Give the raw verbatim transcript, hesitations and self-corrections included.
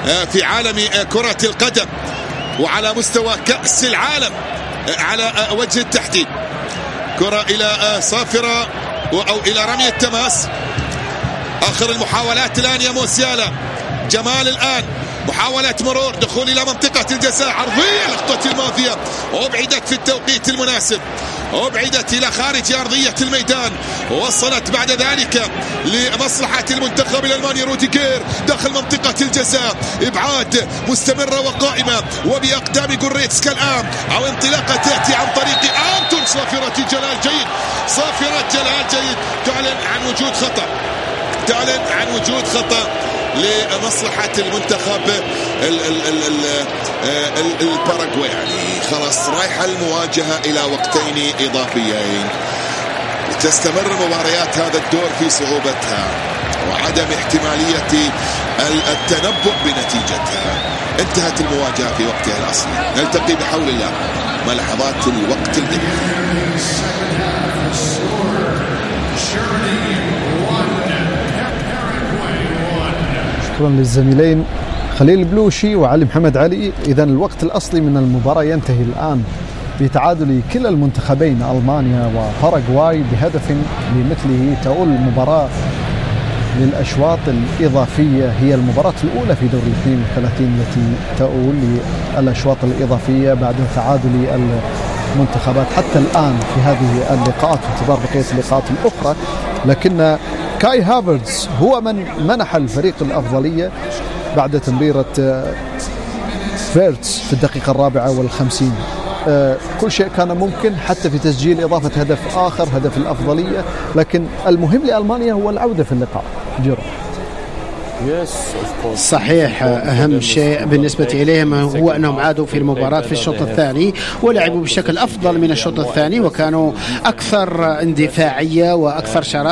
في عالم كرة القدم وعلى مستوى كأس العالم على وجه التحديد. كرة إلى صافرة أو إلى رمي التماس. آخر المحاولات الآن يا موسيالا. جمال الآن محاولة مرور، دخول إلى منطقة الجزاء، عرضية لقطة الماضية وأبعدت في التوقيت المناسب، أبعدت إلى خارج أرضية الميدان، وصلت بعد ذلك لمصلحة المنتخب الألماني. روديجير داخل منطقة الجزاء، إبعاد مستمرة وقائمة وبأقدام جوريتسكا الآن، أو انطلاقة تأتي عن طريق أنتون. صافرة جلال جيد، صافرة جلال جيد تعلن عن وجود خطأ، تعلن عن وجود خطأ لمصلحة المنتخب الباراغواي. يعني خلاص رايحة المواجهة إلى وقتين إضافيين. تستمر مباريات هذا الدور في صعوبتها وعدم احتمالية التنبؤ بنتيجتها. انتهت المواجهة في وقتها الأصلي. نلتقي بحول الله مع لحظات الوقت النهائي. شكرا للزميلين خليل البلوشي وعلي محمد علي. إذن الوقت الأصلي من المباراة ينتهي الآن بتعادل كلا المنتخبين ألمانيا وباراغواي بهدف لمثله. تؤول المباراة للأشواط الإضافية، هي المباراة الأولى في دور الاثنين وثلاثين التي تؤول للأشواط الإضافية بعد تعادل المنتخبات حتى الآن في هذه اللقاءات وانتظار بقية اللقاءات الأخرى. لكن كاي هافرتز هو من منح الفريق الأفضلية بعد تمريرة فيرتس في الدقيقة الرابعة والخمسين. آه كل شيء كان ممكن حتى في تسجيل إضافة هدف آخر، هدف الأفضلية، لكن المهم لألمانيا هو العودة في اللقاء. جيرو صحيح، أهم شيء بالنسبة إليهم هو أنهم عادوا في المباراة في الشوط الثاني ولعبوا بشكل أفضل من الشوط الثاني، وكانوا أكثر اندفاعية وأكثر شراسة